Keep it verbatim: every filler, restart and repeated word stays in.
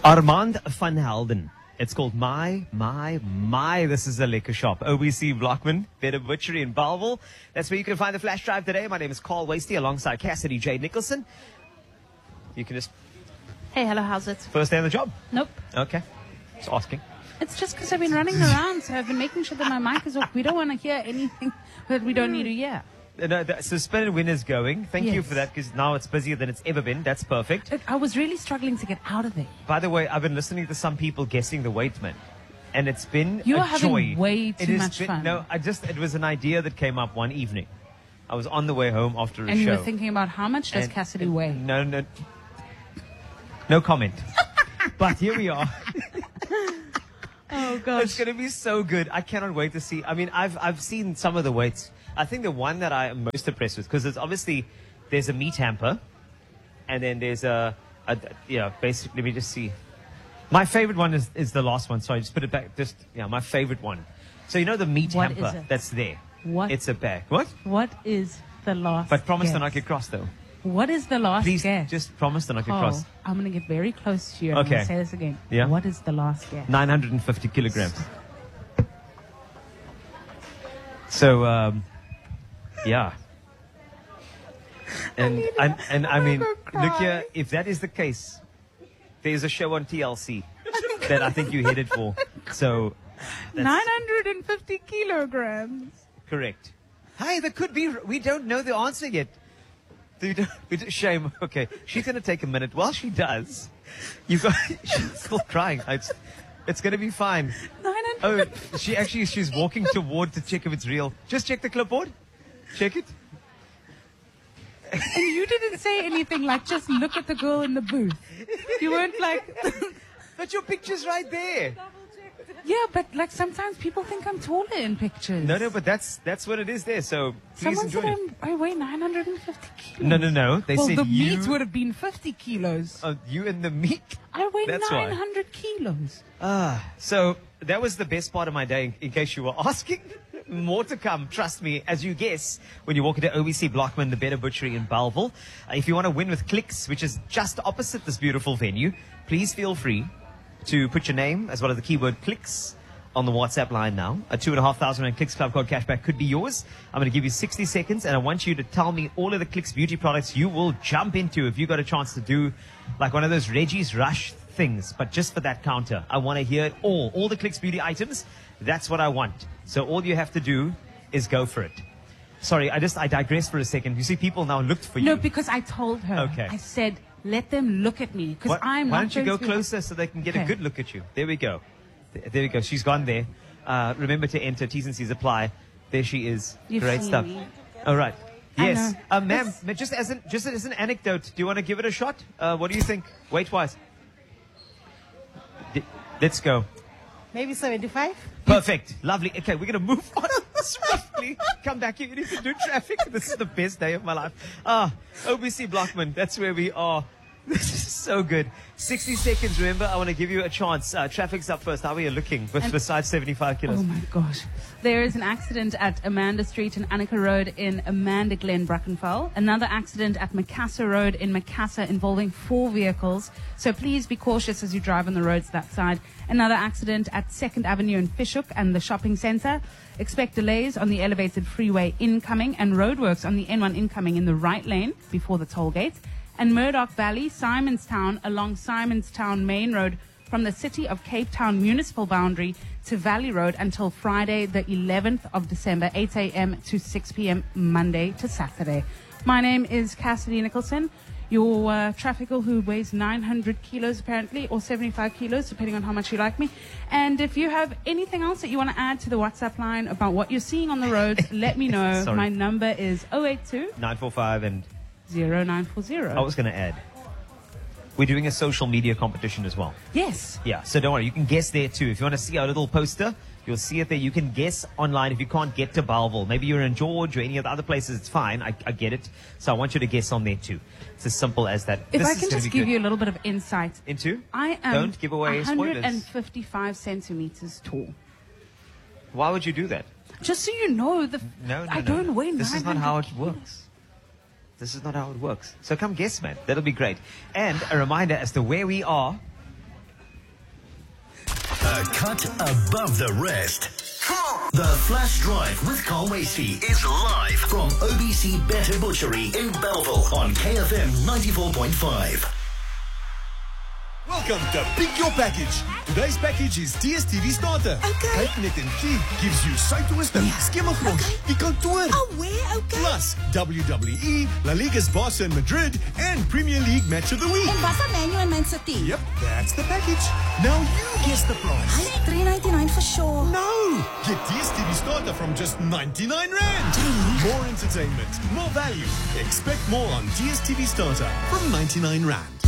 Armand van Helden. It's called My, My, My. This is a liquor shop. O B C Blockman, Better Butchery in Belleville. That's where you can find the flash drive today. My name is Carl Wasty alongside Cassidy J. Nicholson. You can just... Hey, hello, how's it? First day on the job? Nope. Okay. Just asking. It's just because I've been running around, so I've been making sure that my mic is off. We don't want to hear anything that we don't need to hear. No, the, so Spin and Win is going. Thank you Yes. for that, because now it's busier than it's ever been. That's perfect. Look, I was really struggling to get out of there. By the way, I've been listening to some people guessing the weight, man. And it's been You a are having joy. way It too has much been- fun. No, I just, it was an idea that came up one evening. I was on the way home after a And show. you were thinking about how much does And- Cassidy and- weigh? No, no. No comment. But here we are. Oh, It's gosh. going to be so good. I cannot wait to see. I mean, I've I've seen some of the weights. I think the one that I am most impressed with, because there's obviously, there's a meat hamper, and then there's a, a yeah, basically, let me just see. My favorite one is, is the last one. Sorry, just put it back. Just, yeah, my favorite one. So, you know the meat What hamper is it? that's there? What? It's a bag. What? What is the last But promise to guess? not get cross, though. What is the last Please, guess? just promise to not get Carl, cross. I'm going to get very close to you. I'm Okay. going to say this again. Yeah? What is the last guess? nine hundred fifty kilograms. So, um, yeah. And, and, and I mean, look here, if that is the case, there's a show on T L C that I think you headed for. So, that's nine hundred fifty kilograms. correct. Hi, there could be, we don't know the answer yet. We don't, we don't, shame. Okay, she's going to take a minute. While she does, you've got, she's still crying. It's, it's going to be fine. nine hundred. Oh, she actually, she's walking toward to check if it's real. Just check the clipboard. Check it. And you didn't say anything like, just look at the girl in the booth. You weren't like... But your picture's right there. Yeah, but like sometimes people think I'm taller in pictures. No, no, but that's that's what it is there. So please Someone enjoy said it. I'm, I weigh nine hundred fifty kilos. No, no, no. They well, said the you. meat would have been fifty kilos. Oh, you and the meat. I weigh That's why. nine hundred kilos. Ah, so that was the best part of my day, in, in case you were asking. More to come, trust me, as you guess, when you walk into O B C Blockman, the Better Butchery in Belleville. Uh, if you want to win with Clicks, which is just opposite this beautiful venue, please feel free to put your name as well as the keyword Clicks on the WhatsApp line now. A two and a half thousand rand Clicks Club Card cashback could be yours. I'm going to give you sixty seconds, and I want you to tell me all of the Clicks beauty products you will jump into if you got a chance to do like one of those Reggie's Rush things, but just for that counter. I want to hear it all. All the Clicks beauty items. That's what I want. So all you have to do is go for it. Sorry, I just, I digress for a second. You see, people now looked for you. No, because I told her. Okay. I said, let them look at me. Because Why, I'm why not don't you going go to be- closer so they can get a Okay. good look at you? There we go. Th- There we go. She's gone there. Uh, remember to enter. T's and C's apply. There she is. You've Great seen stuff. me. All right. I Yes. know. Uh, ma'am, This- ma- just as an, just as an anecdote, do you want to give it a shot? Uh, what do you think? Weight-wise? D- let's go. Maybe seventy-five? Perfect. Lovely. Okay, we're going to move on swiftly. Come back here. You need to do traffic. This is the best day of my life. Ah, O B C Blockman. That's where we are. This is so good. sixty seconds, remember? I want to give you a chance. Uh, traffic's up first. How are you looking? With, And- besides seventy-five kilos. Oh my gosh. There is an accident at Amanda Street and Annika Road in Amanda Glen, Brackenfell. Another accident at Macassar Road in Macassar involving four vehicles. So please be cautious as you drive on the roads that side. Another accident at second Avenue in Fishhook and the shopping centre. Expect delays on the elevated freeway incoming and roadworks on the N one incoming in the right lane before the toll gate. And Murdoch Valley, Simonstown, along Simonstown Main Road from the City of Cape Town municipal boundary to Valley Road until Friday, the eleventh of December, eight a.m. to six p.m. Monday to Saturday. My name is Cassidy Nicholson, your uh, trafficker who weighs nine hundred kilos apparently, or seventy-five kilos, depending on how much you like me. And if you have anything else that you want to add to the WhatsApp line about what you're seeing on the roads, let me know. Sorry. My number is zero eight two, nine four five and zero nine four zero. I was going to add. We're doing a social media competition as well. Yes. Yeah, so don't worry. You can guess there too. If you want to see our little poster, you'll see it there. You can guess online if you can't get to Belleville. Maybe you're in George or any of the other places. It's fine. I, I get it. So I want you to guess on there too. It's as simple as that. If This I is can gonna just be give good. you a little bit of insight. Into? I am Don't give away one spoilers. hundred fifty-five centimeters tall. Why would you do that? Just so you know, the No, no, I no, don't no. weigh This is not how it nine hundred works. This is not how it works. So come guess, man. That'll be great. And a reminder as to where we are A cut above the rest. The Flash Drive with Carl Wasey is live from O B C Better Butchery in Belleville on K F M ninety-four point five. Welcome to Pick Your Package. Today's package is D S T V starter. Okay. Kyk net en kyk gives you Suidooster, Ja. Skemmelgrond, Okay. die kantoor. Oh, where? Okay. Plus W W E, La Liga's Barca in Madrid, and Premier League Match of the Week. En wat van Manu en Man City? Yep, that's the package. Now you guess the price. Hey, three ninety-nine for sure. No! Get D S T V starter from just ninety-nine rand. Really? More entertainment, more value. Expect more on D S T V starter from ninety-nine rand.